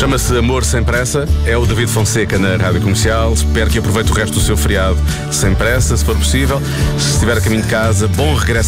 Chama-se Amor Sem Pressa, é o David Fonseca na Rádio Comercial. Espero que aproveite o resto do seu feriado sem pressa, se for possível. Se estiver a caminho de casa, bom regresso